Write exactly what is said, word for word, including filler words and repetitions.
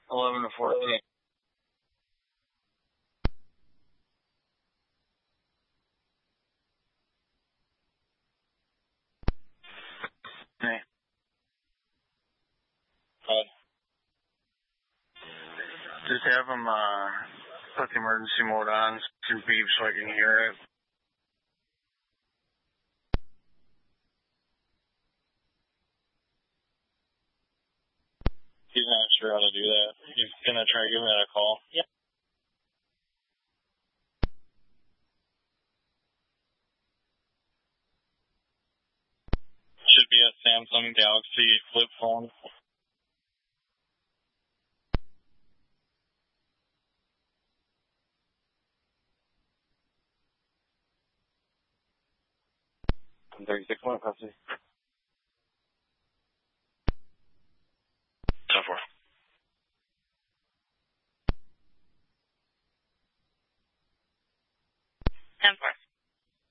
eleven to fourteen. Hey. Hi. Just have him uh, put the emergency mode on to beep so I can hear it. He's not sure how to do that. He's going to try giving that a call. Yeah. Should be a Samsung Galaxy flip phone. thirty-six one, custody. ten four. ten four.